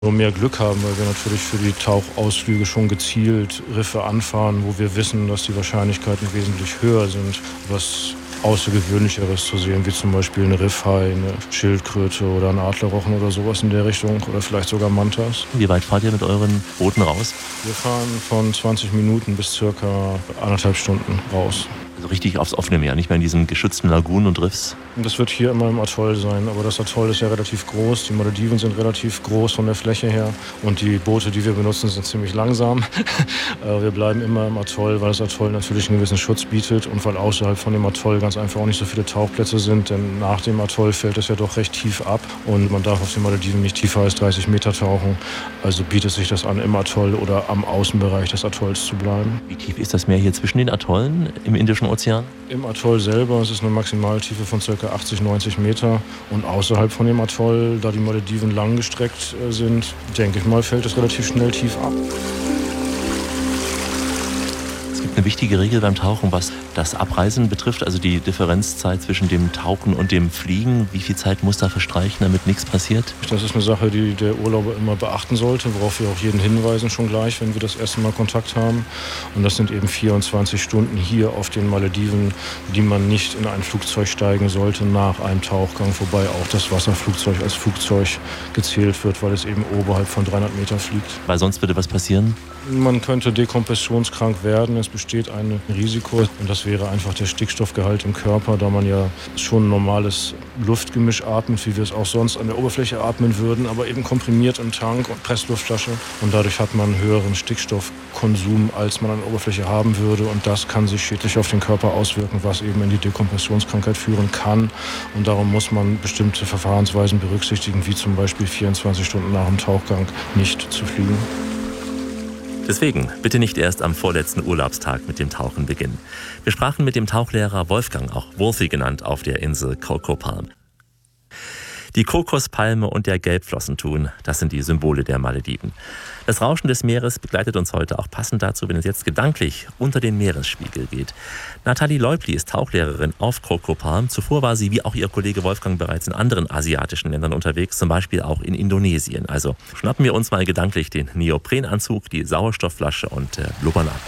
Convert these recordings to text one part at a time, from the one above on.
Nur mehr Glück haben, weil wir natürlich für die Tauchausflüge schon gezielt Riffe anfahren, wo wir wissen, dass die Wahrscheinlichkeiten wesentlich höher sind, was Außergewöhnlicheres zu sehen, wie zum Beispiel eine Riffhai, eine Schildkröte oder ein Adlerrochen oder sowas in der Richtung oder vielleicht sogar Mantas. Wie weit fahrt ihr mit euren Booten raus? Wir fahren von 20 Minuten bis circa 1,5 Stunden raus. Also richtig aufs offene Meer, nicht mehr in diesen geschützten Lagunen und Riffs? Und das wird hier immer im Atoll sein, aber das Atoll ist ja relativ groß, die Malediven sind relativ groß von der Fläche her und die Boote, die wir benutzen, sind ziemlich langsam. Wir bleiben immer im Atoll, weil das Atoll natürlich einen gewissen Schutz bietet und weil außerhalb von dem Atoll ganz einfach auch nicht so viele Tauchplätze sind, denn nach dem Atoll fällt es ja doch recht tief ab und man darf auf den Malediven nicht tiefer als 30 Meter tauchen, also bietet sich das an, im Atoll oder am Außenbereich des Atolls zu bleiben. Wie tief ist das Meer hier zwischen den Atollen im Indischen Ozean? Im Atoll selber ist es eine Maximaltiefe von ca. 80, 90 Meter und außerhalb von dem Atoll, da die Malediven langgestreckt sind, denke ich mal, fällt es relativ schnell tief ab. Es gibt eine wichtige Regel beim Tauchen, was das Abreisen betrifft, also die Differenzzeit zwischen dem Tauchen und dem Fliegen. Wie viel Zeit muss da verstreichen, damit nichts passiert? Das ist eine Sache, die der Urlauber immer beachten sollte, worauf wir auch jeden hinweisen schon gleich, wenn wir das erste Mal Kontakt haben. Und das sind eben 24 Stunden hier auf den Malediven, die man nicht in ein Flugzeug steigen sollte nach einem Tauchgang, wobei auch das Wasserflugzeug als Flugzeug gezählt wird, weil es eben oberhalb von 300 Meter fliegt. Weil sonst würde was passieren? Man könnte dekompressionskrank werden, es besteht ein Risiko und das wäre einfach der Stickstoffgehalt im Körper, da man ja schon ein normales Luftgemisch atmet, wie wir es auch sonst an der Oberfläche atmen würden, aber eben komprimiert im Tank und Pressluftflasche und dadurch hat man einen höheren Stickstoffkonsum, als man an der Oberfläche haben würde und das kann sich schädlich auf den Körper auswirken, was eben in die Dekompressionskrankheit führen kann und darum muss man bestimmte Verfahrensweisen berücksichtigen, wie zum Beispiel 24 Stunden nach dem Tauchgang nicht zu fliegen. Deswegen bitte nicht erst am vorletzten Urlaubstag mit dem Tauchen beginnen. Wir sprachen mit dem Tauchlehrer Wolfgang, auch Wolfie genannt, auf der Insel Coco Palm. Die Kokospalme und der Gelbflossentun, das sind die Symbole der Malediven. Das Rauschen des Meeres begleitet uns heute auch passend dazu, wenn es jetzt gedanklich unter den Meeresspiegel geht. Nathalie Leubli ist Tauchlehrerin auf Coco Palm. Zuvor war sie, wie auch ihr Kollege Wolfgang, bereits in anderen asiatischen Ländern unterwegs, zum Beispiel auch in Indonesien. Also schnappen wir uns mal gedanklich den Neoprenanzug, die Sauerstoffflasche und blubbern ab.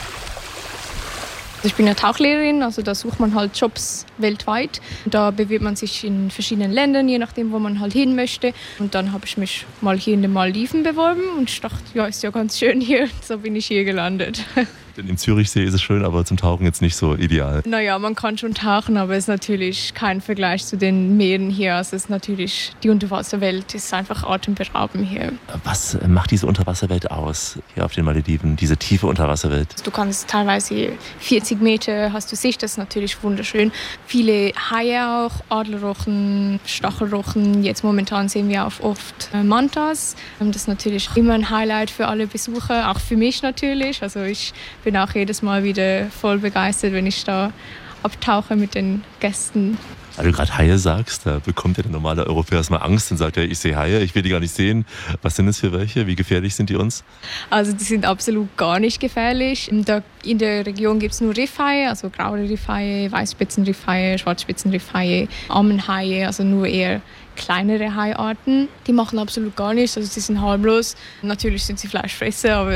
Ich bin ja Tauchlehrerin, also da sucht man halt Jobs weltweit. Da bewirbt man sich in verschiedenen Ländern, je nachdem, wo man halt hin möchte. Und dann habe ich mich mal hier in den Malediven beworben und ich dachte, ja, ist ja ganz schön hier. So bin ich hier gelandet. Denn im Zürichsee ist es schön, aber zum Tauchen jetzt nicht so ideal. Naja, man kann schon tauchen, aber es ist natürlich kein Vergleich zu den Meeren hier. Also es ist natürlich, die Unterwasserwelt ist einfach atemberaubend hier. Was macht diese Unterwasserwelt aus, hier auf den Malediven, diese tiefe Unterwasserwelt? Du kannst teilweise 40 Meter, hast du Sicht, das ist natürlich wunderschön. Viele Haie auch, Adlerrochen, Stachelrochen. Jetzt momentan sehen wir auch oft Mantas. Das ist natürlich immer ein Highlight für alle Besucher, auch für mich natürlich. Also ich bin auch jedes Mal wieder voll begeistert, wenn ich da abtauche mit den Gästen. Weil du gerade Haie sagst, da bekommt ja der normale Europäer erstmal Angst und sagt, ja, ich sehe Haie, ich will die gar nicht sehen. Was sind das für welche? Wie gefährlich sind die uns? Also die sind absolut gar nicht gefährlich. In der Region gibt es nur Riffhaie, also graue Riffhaie, Weißspitzenriffhaie, Schwarzspitzenriffhaie, Ammenhaie, also nur eher kleinere Haiarten. Die machen absolut gar nichts, also sie sind harmlos. Natürlich sind sie Fleischfresser, aber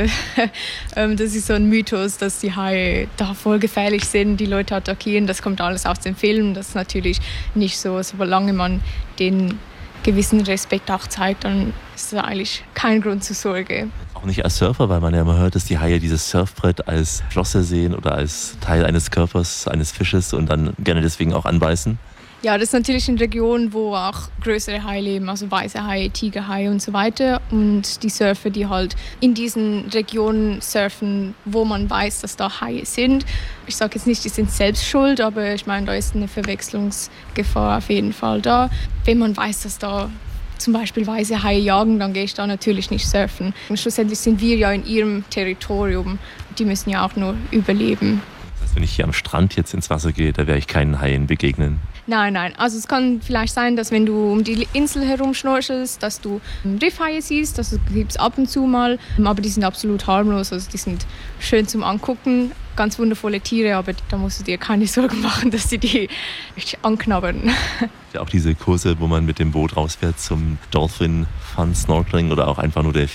das ist so ein Mythos, dass die Haie da voll gefährlich sind, die Leute attackieren. Das kommt alles aus dem Film, das ist natürlich nicht so. Solange man den gewissen Respekt auch zeigt, dann ist das eigentlich kein Grund zur Sorge. Auch nicht als Surfer, weil man ja immer hört, dass die Haie dieses Surfbrett als Flosse sehen oder als Teil eines Körpers eines Fisches und dann gerne deswegen auch anbeißen. Ja, das ist natürlich eine Region, wo auch größere Haie leben, also weiße Haie, Tigerhaie und so weiter. Und die Surfer, die halt in diesen Regionen surfen, wo man weiß, dass da Haie sind. Ich sage jetzt nicht, die sind selbst schuld, aber ich meine, da ist eine Verwechslungsgefahr auf jeden Fall da. Wenn man weiß, dass da zum Beispiel weiße Haie jagen, dann gehe ich da natürlich nicht surfen. Und schlussendlich sind wir ja in ihrem Territorium. Die müssen ja auch nur überleben. Das heißt, wenn ich hier am Strand jetzt ins Wasser gehe, da werde ich keinen Haien begegnen. Nein. Also es kann vielleicht sein, dass wenn du um die Insel herum schnorchelst, dass du Riffhaie siehst. Das gibt es ab und zu mal. Aber die sind absolut harmlos. Also die sind schön zum Angucken. Ganz wundervolle Tiere, aber da musst du dir keine Sorgen machen, dass sie die anknabbern. Ja, auch diese Kurse, wo man mit dem Boot rausfährt zum Dolphin Fun Snorkeling oder auch einfach nur